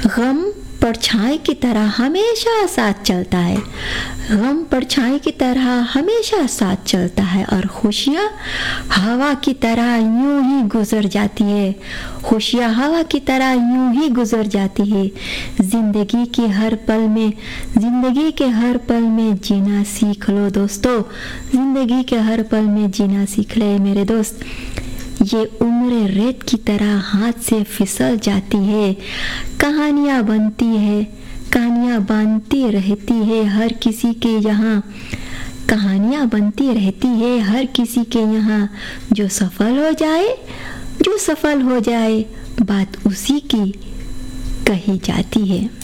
गम परछाई की तरह हमेशा साथ चलता है। गम परछाई की तरह हमेशा साथ चलता है और खुशियाँ हवा की तरह यूं ही गुजर जाती है। खुशियाँ हवा की तरह यूं ही गुजर जाती है। जिंदगी के हर पल में जीना सीख लो दोस्तों। जिंदगी के हर पल में जीना सीख ले मेरे दोस्त। ये उम्र रेत की तरह हाथ से फिसल जाती है। कहानियाँ बनती रहती है हर किसी के यहाँ। कहानियाँ बनती रहती है हर किसी के यहाँ। जो सफल हो जाए बात उसी की कही जाती है।